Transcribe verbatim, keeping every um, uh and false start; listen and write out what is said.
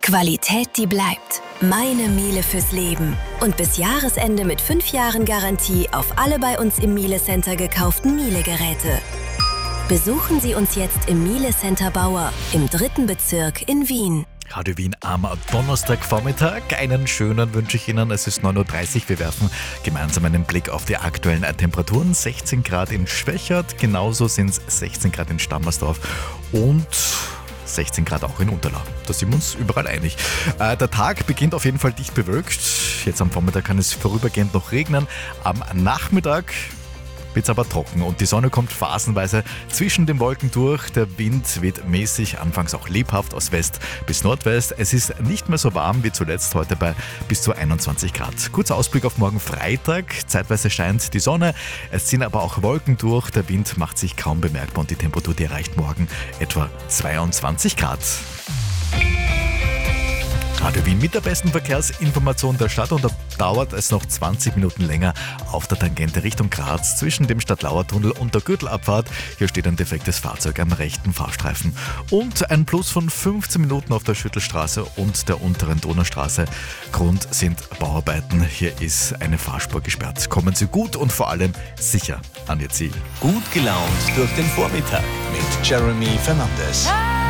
Qualität, die bleibt. Meine Miele fürs Leben. Und bis Jahresende mit fünf Jahren Garantie auf alle bei uns im Miele Center gekauften Miele-Geräte. Besuchen Sie uns jetzt im Miele Center Bauer im dritten Bezirk in Wien. Radio Wien am Donnerstagvormittag. Einen schönen wünsche ich Ihnen. Es ist neun Uhr dreißig. Wir werfen gemeinsam einen Blick auf die aktuellen Temperaturen. sechzehn Grad in Schwächert, genauso sind es sechzehn Grad in Stammersdorf und sechzehn Grad auch in Unterlau. Da sind wir uns überall einig. Äh, der Tag beginnt auf jeden Fall dicht bewölkt. Jetzt am Vormittag kann es vorübergehend noch regnen. Am Nachmittag wird es aber trocken und die Sonne kommt phasenweise zwischen den Wolken durch. Der Wind weht mäßig, anfangs auch lebhaft aus West bis Nordwest. Es ist nicht mehr so warm wie zuletzt, heute bei bis zu einundzwanzig Grad. Kurzer Ausblick auf morgen Freitag. Zeitweise scheint die Sonne, es ziehen aber auch Wolken durch. Der Wind macht sich kaum bemerkbar und die Temperatur, die erreicht morgen etwa zweiundzwanzig Grad. Radio Wien mit der besten Verkehrsinformation der Stadt und da dauert es noch zwanzig Minuten länger auf der Tangente Richtung Graz zwischen dem Stadtlauer-Tunnel und der Gürtelabfahrt. Hier steht ein defektes Fahrzeug am rechten Fahrstreifen. Und ein Plus von fünfzehn Minuten auf der Schüttelstraße und der unteren Donaustraße. Grund sind Bauarbeiten. Hier ist eine Fahrspur gesperrt. Kommen Sie gut und vor allem sicher an Ihr Ziel. Gut gelaunt durch den Vormittag mit Jeremy Fernandes.